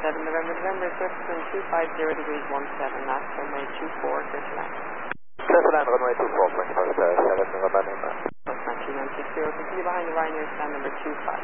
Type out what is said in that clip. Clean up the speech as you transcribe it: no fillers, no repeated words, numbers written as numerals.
November, Swift, 250 degrees 17, last runway 24, clear to land. Clear to land, runway 24, 7 November. Cessna 2960, continue behind the Ryanair stand number 25.